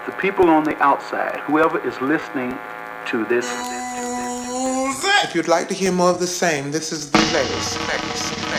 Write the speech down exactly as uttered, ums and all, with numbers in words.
the people on the outside, whoever is listening to this. If you'd like to hear more of the same, this is the place.